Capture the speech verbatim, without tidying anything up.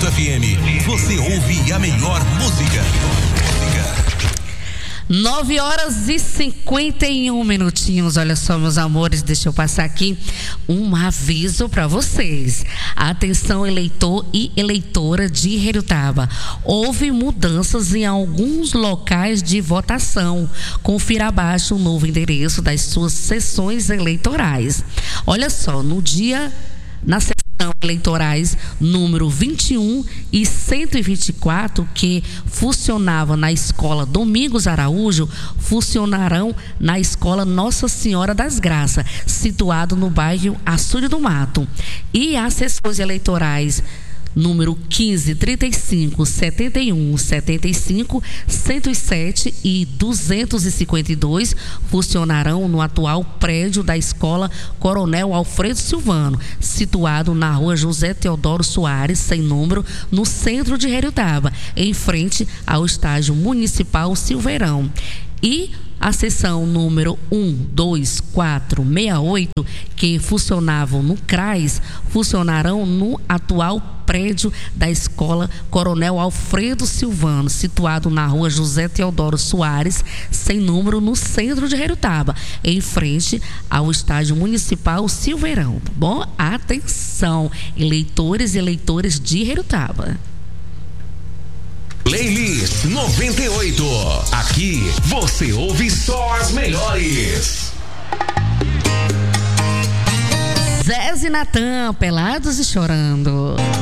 F M, você ouve a melhor música. nove horas e cinquenta e um minutinhos. Olha só, meus amores, deixa eu passar aqui um aviso para vocês. Atenção, eleitor e eleitora de Herutaba. Houve mudanças em alguns locais de votação. Confira abaixo o novo endereço das suas sessões eleitorais. Olha só, no dia, na sessão eleitorais número vinte e um e cento e vinte e quatro, que funcionava na escola Domingos Araújo, funcionarão na escola Nossa Senhora das Graças, situado no bairro Açude do Mato. E as sessões eleitorais número quinze, trinta e cinco, setenta e um, setenta e cinco, cento e sete e duzentos e cinquenta e dois funcionarão no atual prédio da Escola Coronel Alfredo Silvano, situado na rua José Teodoro Soares, sem número, no centro de Herutaba, em frente ao estádio municipal Silveirão. E a seção número um, dois, quatro, sessenta e oito, que funcionavam no CRAS, funcionarão no atual prédio da Escola Coronel Alfredo Silvano, situado na rua José Teodoro Soares, sem número, no centro de Herutaba, em frente ao estádio municipal Silveirão. Tá bom? Atenção, eleitores e eleitores de Herutaba. Playlist noventa e oito. Aqui você ouve só as melhores. Zé e Natan, Pelados e Chorando.